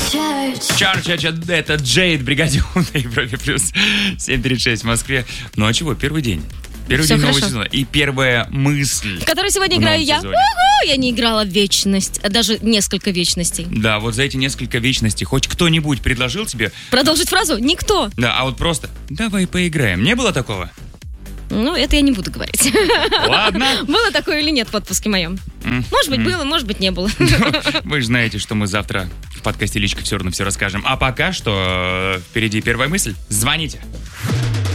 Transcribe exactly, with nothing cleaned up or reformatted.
Чарч, это Джейд, Бригаде У на Европе плюс семь тридцать шесть в Москве. Ну а чего, первый день. Первый Все день хорошо. нового сезона. И первая мысль. В которой сегодня в играю новом я. сезоне. Угу, я не играла в вечность, а даже несколько вечностей. Да, вот за эти несколько вечностей хоть кто-нибудь предложил тебе... Продолжить фразу? Никто. Да, а вот просто давай поиграем. Не было такого? Ну, это я не буду говорить. Ладно. Было такое или нет в отпуске моем? Может быть, было, может быть, не было. Вы же знаете, что мы завтра в подкасте «Личка» все равно все расскажем. А пока что э, впереди первая мысль. Звоните.